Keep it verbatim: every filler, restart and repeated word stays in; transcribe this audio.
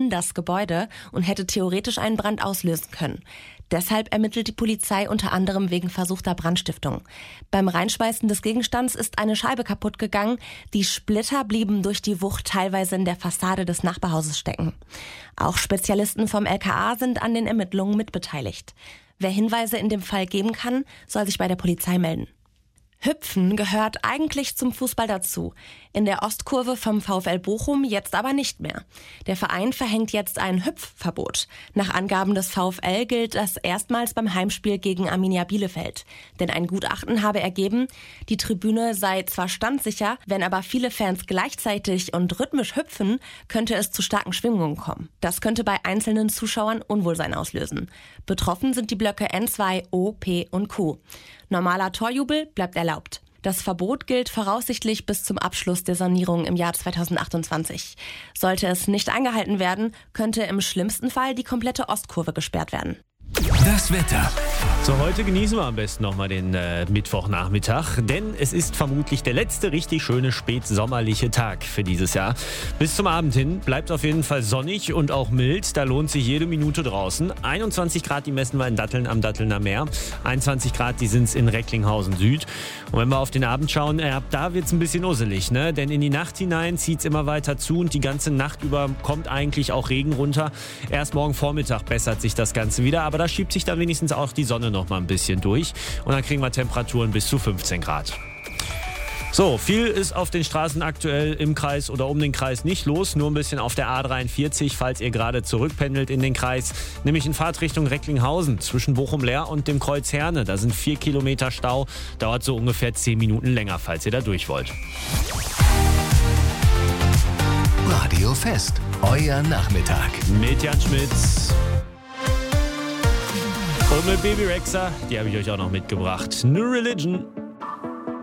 in das Gebäude und hätte theoretisch einen Brand auslösen können. Deshalb ermittelt die Polizei unter anderem wegen versuchter Brandstiftung. Beim Reinschmeißen des Gegenstands ist eine Scheibe kaputt gegangen. Die Splitter blieben durch die Wucht teilweise in der Fassade des Nachbarhauses stecken. Auch Spezialisten vom L K A sind an den Ermittlungen mitbeteiligt. Wer Hinweise in dem Fall geben kann, soll sich bei der Polizei melden. Hüpfen gehört eigentlich zum Fußball dazu. In der Ostkurve vom VfL Bochum jetzt aber nicht mehr. Der Verein verhängt jetzt ein Hüpfverbot. Nach Angaben des VfL gilt das erstmals beim Heimspiel gegen Arminia Bielefeld. Denn ein Gutachten habe ergeben, die Tribüne sei zwar standsicher, wenn aber viele Fans gleichzeitig und rhythmisch hüpfen, könnte es zu starken Schwingungen kommen. Das könnte bei einzelnen Zuschauern Unwohlsein auslösen. Betroffen sind die Blöcke N zwei, O, P und Q. Normaler Torjubel bleibt erlaubt. Das Verbot gilt voraussichtlich bis zum Abschluss der Sanierung im Jahr zweitausendachtundzwanzig. Sollte es nicht eingehalten werden, könnte im schlimmsten Fall die komplette Ostkurve gesperrt werden. Das Wetter. So, heute genießen wir am besten nochmal den äh, Mittwochnachmittag, denn es ist vermutlich der letzte richtig schöne spätsommerliche Tag für dieses Jahr. Bis zum Abend hin bleibt auf jeden Fall sonnig und auch mild, da lohnt sich jede Minute draußen. einundzwanzig Grad, die messen wir in Datteln am Dattelner Meer, einundzwanzig Grad, die sind es in Recklinghausen Süd. Und wenn wir auf den Abend schauen, äh, ab da wird es ein bisschen usselig, ne? Denn in die Nacht hinein zieht es immer weiter zu und die ganze Nacht über kommt eigentlich auch Regen runter. Erst morgen Vormittag bessert sich das Ganze wieder, aber da schiebt sich dann wenigstens auch die Sonne noch mal ein bisschen durch und dann kriegen wir Temperaturen bis zu fünfzehn Grad. So, viel ist auf den Straßen aktuell im Kreis oder um den Kreis nicht los, nur ein bisschen auf der A dreiundvierzig, falls ihr gerade zurückpendelt in den Kreis, nämlich in Fahrtrichtung Recklinghausen zwischen Bochum-Leer und dem Kreuz Herne. Da sind vier Kilometer Stau, dauert so ungefähr zehn Minuten länger, falls ihr da durch wollt. Radio Fest, euer Nachmittag. Mit Jan Schmitz. Und mit Baby Rexha, die habe ich euch auch noch mitgebracht. New Religion.